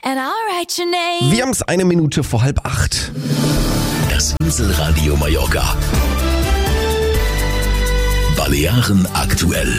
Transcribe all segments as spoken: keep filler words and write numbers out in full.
and I'll write your name. Wir haben es eine Minute vor halb acht. Das Inselradio Mallorca. Balearen aktuell.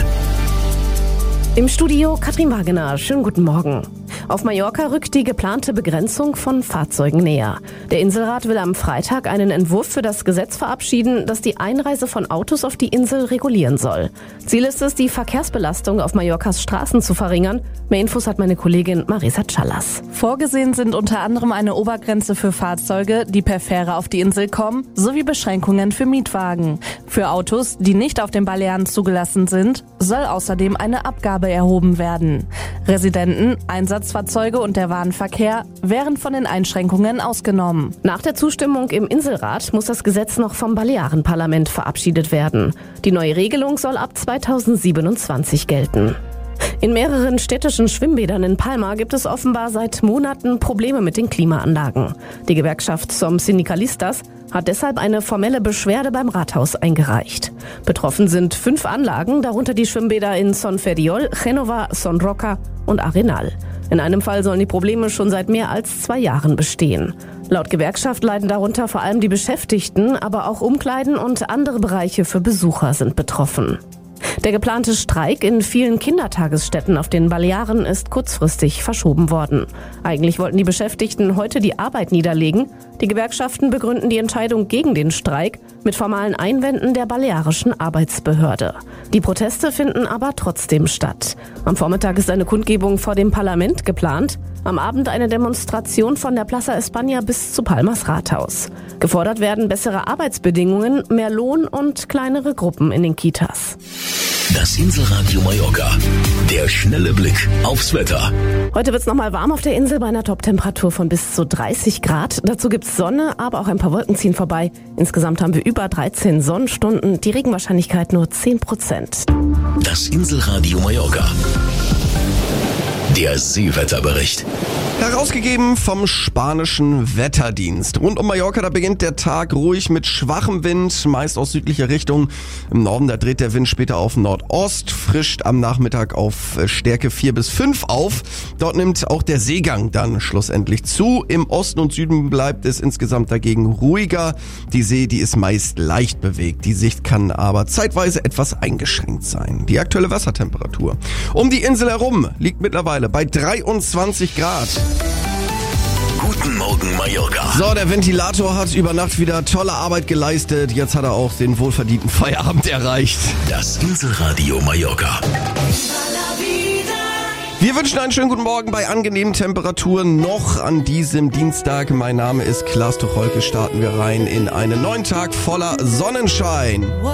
Im Studio Katrin Wagener. Schönen guten Morgen. Auf Mallorca rückt die geplante Begrenzung von Fahrzeugen näher. Der Inselrat will am Freitag einen Entwurf für das Gesetz verabschieden, das die Einreise von Autos auf die Insel regulieren soll. Ziel ist es, die Verkehrsbelastung auf Mallorcas Straßen zu verringern. Mehr Infos hat meine Kollegin Marisa Callas. Vorgesehen sind unter anderem eine Obergrenze für Fahrzeuge, die per Fähre auf die Insel kommen, sowie Beschränkungen für Mietwagen. Für Autos, die nicht auf den Balearen zugelassen sind, soll außerdem eine Abgabe erhoben werden. Residenten, Einsatzfahrzeuge und der Warenverkehr wären von den Einschränkungen ausgenommen. Nach der Zustimmung im Inselrat muss das Gesetz noch vom Balearenparlament verabschiedet werden. Die neue Regelung soll ab zweitausendsiebenundzwanzig gelten. In mehreren städtischen Schwimmbädern in Palma gibt es offenbar seit Monaten Probleme mit den Klimaanlagen. Die Gewerkschaft Som Sindicalistas hat deshalb eine formelle Beschwerde beim Rathaus eingereicht. Betroffen sind fünf Anlagen, darunter die Schwimmbäder in Son Ferriol, Génova, Son Roca und Arenal. In einem Fall sollen die Probleme schon seit mehr als zwei Jahren bestehen. Laut Gewerkschaft leiden darunter vor allem die Beschäftigten, aber auch Umkleiden und andere Bereiche für Besucher sind betroffen. Der geplante Streik in vielen Kindertagesstätten auf den Balearen ist kurzfristig verschoben worden. Eigentlich wollten die Beschäftigten heute die Arbeit niederlegen. Die Gewerkschaften begründen die Entscheidung gegen den Streik mit formalen Einwänden der balearischen Arbeitsbehörde. Die Proteste finden aber trotzdem statt. Am Vormittag ist eine Kundgebung vor dem Parlament geplant. Am Abend eine Demonstration von der Plaza España bis zu Palmas Rathaus. Gefordert werden bessere Arbeitsbedingungen, mehr Lohn und kleinere Gruppen in den Kitas. Das Inselradio Mallorca. Der schnelle Blick aufs Wetter. Heute wird es nochmal warm auf der Insel bei einer Toptemperatur von bis zu dreißig Grad. Dazu gibt's Sonne, aber auch ein paar Wolken ziehen vorbei. Insgesamt haben wir über dreizehn Sonnenstunden, die Regenwahrscheinlichkeit nur zehn Prozent. Das Inselradio Mallorca. Der Seewetterbericht. Herausgegeben vom spanischen Wetterdienst. Rund um Mallorca, da beginnt der Tag ruhig mit schwachem Wind, meist aus südlicher Richtung. Im Norden, da dreht der Wind später auf Nordost, frischt am Nachmittag auf Stärke vier bis fünf auf. Dort nimmt auch der Seegang dann schlussendlich zu. Im Osten und Süden bleibt es insgesamt dagegen ruhiger. Die See, die ist meist leicht bewegt. Die Sicht kann aber zeitweise etwas eingeschränkt sein. Die aktuelle Wassertemperatur um die Insel herum liegt mittlerweile bei dreiundzwanzig Grad. Guten Morgen, Mallorca. So, der Ventilator hat über Nacht wieder tolle Arbeit geleistet. Jetzt hat er auch den wohlverdienten Feierabend erreicht. Das Inselradio Mallorca. Wir wünschen einen schönen guten Morgen bei angenehmen Temperaturen noch an diesem Dienstag. Mein Name ist Klaas Tucholke. Starten wir rein in einen neuen Tag voller Sonnenschein.